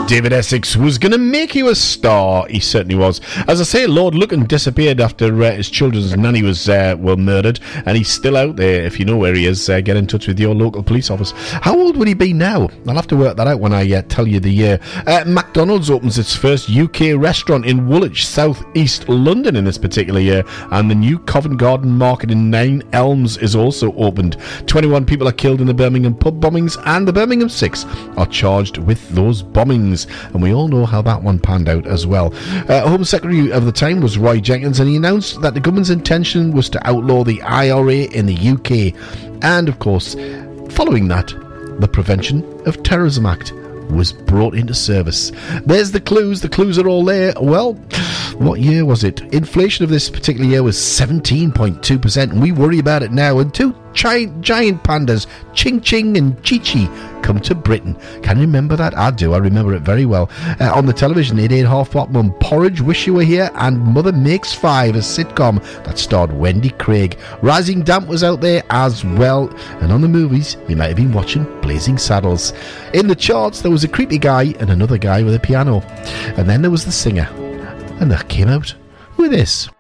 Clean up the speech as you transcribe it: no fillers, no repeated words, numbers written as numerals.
David Essex was going to make you a star. He certainly was. As I say, Lord Lucan disappeared after his children's nanny was murdered, and he's still out there. If you know where he is, get in touch with your local police office. How old would he be now? I'll have to work that out when I tell you the year. McDonald's opens its first UK restaurant in Woolwich, South East London in this particular year, and the new Covent Garden Market in Nine Elms is also opened. 21 people are killed in the Birmingham pub bombings, and the Birmingham Six are charged with those bombings, and we all know how that one panned out as well. Home Secretary of the time was Roy Jenkins, and he announced that the government's intention was to outlaw the IRA in the UK, and of course, following that, the Prevention of Terrorism Act was brought into service. There's the clues. The clues are all there. Well, what year was it? Inflation of this particular year was 17.2%, and we worry about it now. And two giant pandas, Ching Ching and Chi Chi, come to Britain. Can you remember that? I do. I remember it very well. On the television, it ate Half Pot Mum Porridge, Wish You Were Here, and Mother Makes Five, a sitcom that starred Wendy Craig. Rising Damp was out there as well. And on the movies, you might have been watching Blazing Saddles. In the charts, there was a creepy guy and another guy with a piano. And then there was the singer. And they came out with this.